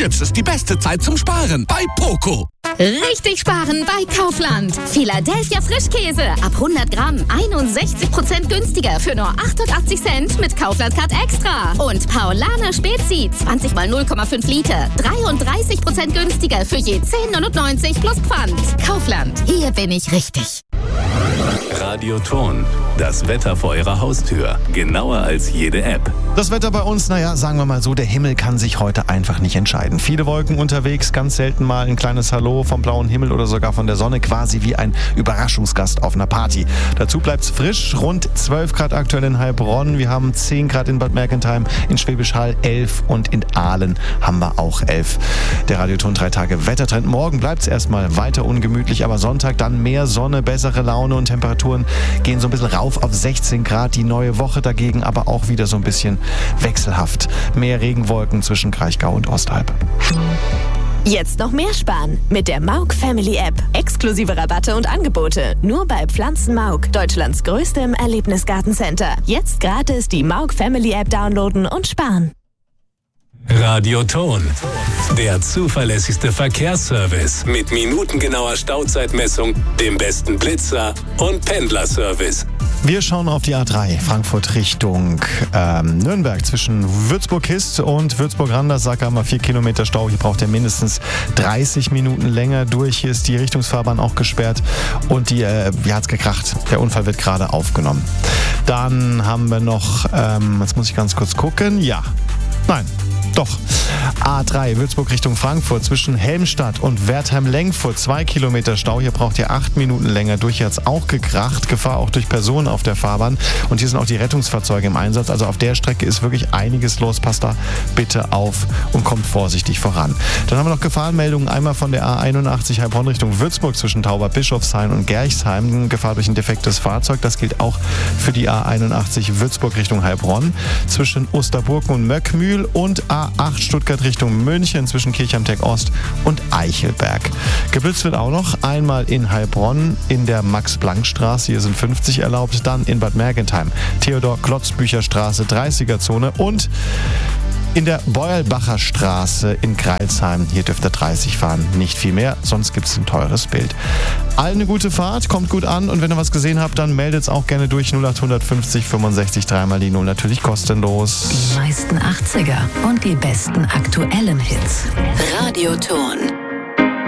Jetzt ist die beste Zeit zum Sparen bei Poco. Richtig sparen bei Kaufland. Philadelphia Frischkäse ab 100 Gramm 61% günstiger für nur 88 Cent mit Kaufland Card Extra. Und Paulaner Spezi 20 mal 0,5 Liter 33% günstiger für je 10,99 plus Pfand. Kaufland, hier bin ich richtig. Radioton, das Wetter vor Ihrer Haustür. Genauer als jede App. Das Wetter bei uns, sagen wir mal so, der Himmel kann sich heute einfach nicht entscheiden. Viele Wolken unterwegs, ganz selten mal ein kleines Hallo vom blauen Himmel oder sogar von der Sonne, quasi wie ein Überraschungsgast auf einer Party. Dazu bleibt es frisch, rund 12 Grad aktuell in Heilbronn. Wir haben 10 Grad in Bad Mergentheim, in Schwäbisch Hall 11 und in Aalen haben wir auch 11. Der Radioton 3 Tage Wettertrend. Morgen bleibt es erstmal weiter ungemütlich, aber Sonntag dann mehr Sonne, bessere Laune und Temperaturen gehen so ein bisschen rauf auf 16 Grad. Die neue Woche dagegen aber auch wieder so ein bisschen wechselhaft. Mehr Regenwolken zwischen Kraichgau und Ostalb. Jetzt noch mehr sparen mit der Mauk Family App. Exklusive Rabatte und Angebote. Nur bei Pflanzen Mauk, Deutschlands größtem Erlebnisgartencenter. Jetzt gratis die Mauk Family App downloaden und sparen. Radioton, der zuverlässigste Verkehrsservice mit minutengenauer Stauzeitmessung, dem besten Blitzer und Pendlerservice. Wir schauen auf die A3 Frankfurt Richtung Nürnberg. Zwischen Würzburg-Hist und Würzburg-Randersack haben wir 4 Kilometer Stau. Hier braucht ihr mindestens 30 Minuten länger durch. Hier ist die Richtungsfahrbahn auch gesperrt und die hat's gekracht. Der Unfall wird gerade aufgenommen. Dann haben wir noch, jetzt muss ich ganz kurz gucken. Doch. A3 Würzburg Richtung Frankfurt zwischen Helmstadt und Wertheim-Lengfurt 2 Kilometer Stau. Hier braucht ihr 8 Minuten länger durch. Hier hat es auch gekracht. Gefahr auch durch Personen auf der Fahrbahn. Und hier sind auch die Rettungsfahrzeuge im Einsatz. Also auf der Strecke ist wirklich einiges los. Passt da bitte auf und kommt vorsichtig voran. Dann haben wir noch Gefahrenmeldungen. Einmal von der A81 Heilbronn Richtung Würzburg zwischen Tauberbischofshain und Gerchsheim. Gefahr durch ein defektes Fahrzeug. Das gilt auch für die A81 Würzburg Richtung Heilbronn. Zwischen Osterburgen und Möckmühl und A8 Stuttgart Richtung München zwischen Kirchheim-Tech Ost und Eichelberg. Geblitzt wird auch noch einmal in Heilbronn in der Max-Planck-Straße. Hier sind 50 erlaubt. Dann in Bad Mergentheim Theodor-Klotzbücher-Straße 30er-Zone und in der Beuelbacher Straße in Greilsheim. Hier dürft ihr 30 fahren, nicht viel mehr, sonst gibt es ein teures Bild. Allen eine gute Fahrt, kommt gut an und wenn ihr was gesehen habt, dann meldet es auch gerne durch 0850 65 3 die 0, natürlich kostenlos. Die meisten 80er und die besten aktuellen Hits. Radioton.